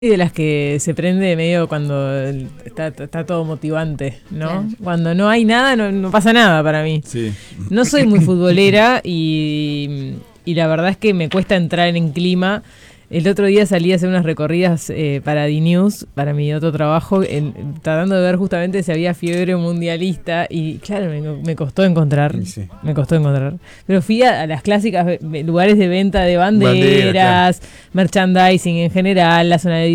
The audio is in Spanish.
Y de las que se prende medio cuando está todo motivante, ¿no? Claro. Cuando no hay nada, no pasa nada para mí. Sí. No soy muy futbolera y la verdad es que me cuesta entrar en clima. El otro día salí a hacer unas recorridas para D-News, para mi otro trabajo, tratando de ver justamente si había fiebre mundialista y claro, me costó encontrar. Sí. Me costó encontrar. Pero fui a las clásicas lugares de venta de banderas, merchandising en general, la zona de